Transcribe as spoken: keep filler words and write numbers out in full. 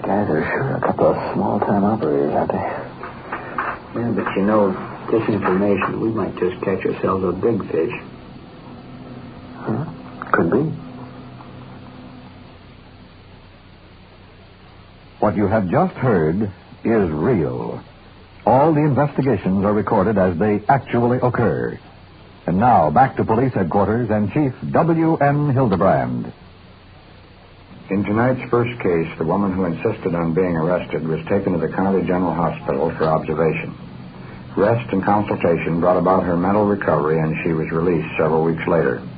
Guys are sure a couple of small-time operators, aren't they? Yeah, but you know, this information, we might just catch ourselves a big fish. Huh? Could be. What you have just heard is real. All the investigations are recorded as they actually occur. And now, back to police headquarters and Chief W N Hildebrand. In tonight's first case, the woman who insisted on being arrested was taken to the County General Hospital for observation. Rest and consultation brought about her mental recovery, and she was released several weeks later.